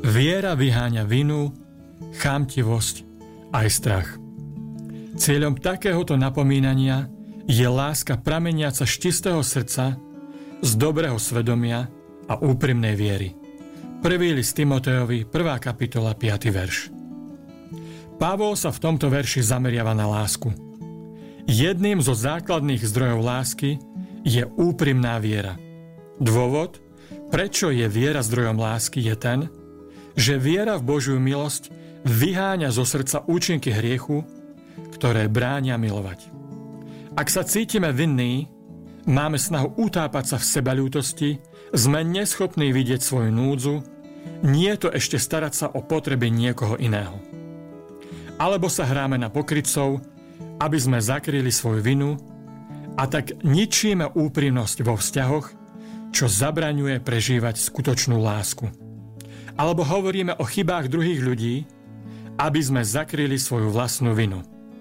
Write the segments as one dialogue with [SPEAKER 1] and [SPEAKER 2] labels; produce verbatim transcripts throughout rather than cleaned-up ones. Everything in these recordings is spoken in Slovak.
[SPEAKER 1] Viera vyháňa vinu, chamtivosť aj strach. Cieľom takéhoto napomínania je láska prameniaca z čistého srdca, z dobrého svedomia a úprimnej viery. Prvý list Timotejovi, prvá kapitola, piaty verš. Pavol sa v tomto verši zameriava na lásku. Jedným zo základných zdrojov lásky je úprimná viera. Dôvod, prečo je viera zdrojom lásky, je ten, že viera v Božiu milosť vyháňa zo srdca účinky hriechu, ktoré bránia milovať. Ak sa cítime vinní, máme snahu utápať sa v sebaľútosti, sme neschopní vidieť svoju núdzu, nie je to ešte starať sa o potreby niekoho iného. Alebo sa hráme na pokrytcov, aby sme zakryli svoju vinu, a tak ničíme úprimnosť vo vzťahoch, čo zabraňuje prežívať skutočnú lásku. Alebo hovoríme o chybách druhých ľudí, aby sme zakryli svoju vlastnú vinu.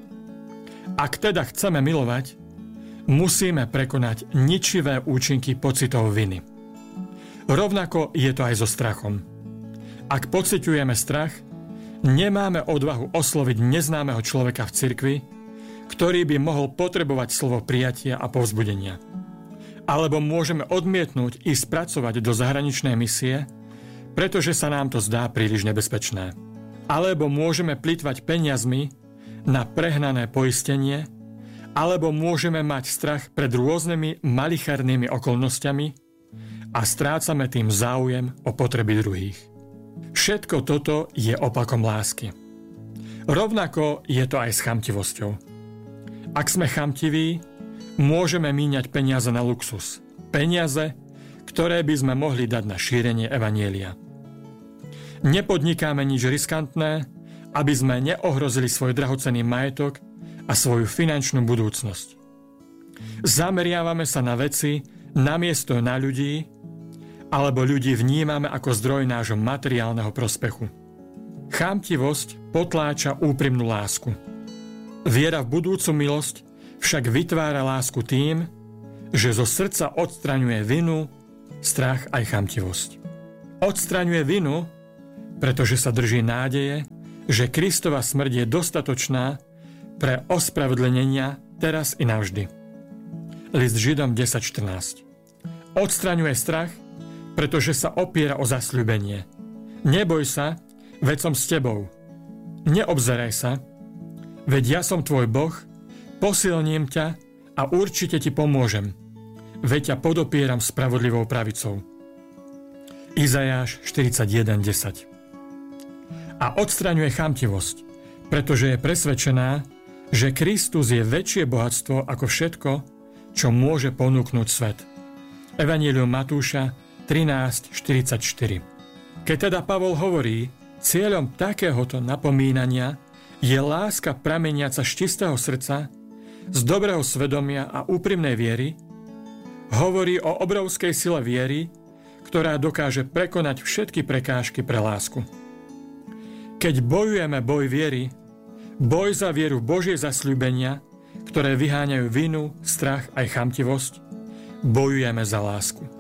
[SPEAKER 1] Ak teda chceme milovať, musíme prekonať ničivé účinky pocitov viny. Rovnako je to aj so strachom. Ak pociťujeme strach, nemáme odvahu osloviť neznámeho človeka v cirkvi, ktorý by mohol potrebovať slovo prijatia a povzbudenia. Alebo môžeme odmietnúť ísť pracovať do zahraničnej misie, pretože sa nám to zdá príliš nebezpečné. Alebo môžeme plytvať peniazmi na prehnané poistenie, alebo môžeme mať strach pred rôznymi malichernými okolnostiami a strácame tým záujem o potreby druhých. Všetko toto je opakom lásky. Rovnako je to aj s chamtivosťou. Ak sme chamtiví, môžeme míňať peniaze na luxus. Peniaze, ktoré by sme mohli dať na šírenie evanjelia. Nepodnikáme nič riskantné, aby sme neohrozili svoj drahocenný majetok a svoju finančnú budúcnosť. Zameriavame sa na veci namiesto na ľudí, alebo ľudí vnímame ako zdroj nášho materiálneho prospechu. Chamtivosť potláča úprimnú lásku. Viera v budúcu milosť však vytvára lásku tým, že zo srdca odstraňuje vinu, strach aj chamtivosť. Odstraňuje vinu, pretože sa drží nádeje, že Kristova smrť je dostatočná pre ospravedlnenia teraz i navždy. List Židom desať štrnásť. Odstraňuje strach, pretože sa opiera o zasľúbenie. Neboj sa, veď som s tebou. Neobzeraj sa, veď ja som tvoj Boh, posilním ťa a určite ti pomôžem, veď ťa podopieram spravodlivou pravicou. Izajáš štyridsaťjeden desať. A odstraňuje chamtivosť, pretože je presvedčená, že Kristus je väčšie bohatstvo ako všetko, čo môže ponúknuť svet. Evanjelium Matúša trinásť štyridsaťštyri. Keď teda Pavol hovorí, cieľom takéhoto napomínania je láska prameniaca z čistého srdca, z dobrého svedomia a úprimnej viery, hovorí o obrovskej sile viery, ktorá dokáže prekonať všetky prekážky pre lásku. Keď bojujeme boj viery, boj za vieru v Božie zasľúbenia, ktoré vyháňajú vinu, strach aj chamtivosť, bojujeme za lásku.